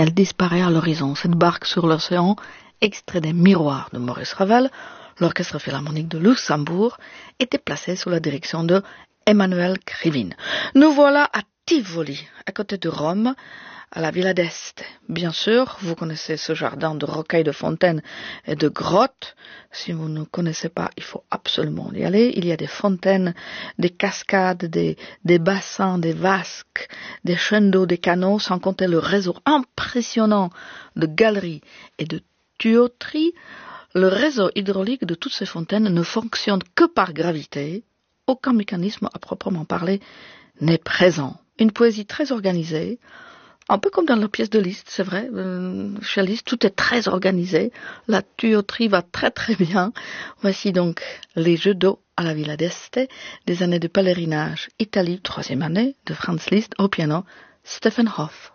elle disparaît à l'horizon. Cette barque sur l'océan, extrait des Miroirs de Maurice Ravel, l'Orchestre Philharmonique de Luxembourg, était placée sous la direction de Emmanuel Krivine. Nous voilà à Tivoli, à côté de Rome, à la Villa d'Este. Bien sûr, vous connaissez ce jardin de rocailles, de fontaines et de grottes. Si vous ne connaissez pas, il faut absolument y aller. Il y a des fontaines, des cascades, des bassins, des vasques, des chaînes d'eau, des canaux, sans compter le réseau impressionnant de galeries et de tuyauteries. Le réseau hydraulique de toutes ces fontaines ne fonctionne que par gravité. Aucun mécanisme à proprement parler n'est présent. Une poésie très organisée, un peu comme dans la pièce de Liszt, c'est vrai. Chez Liszt, tout est très organisé. La tuyauterie va très très bien. Voici donc les jeux d'eau à la Villa d'Este, des années de pèlerinage. Italie, 3e année, de Franz Liszt, au piano, Stephen Hoff.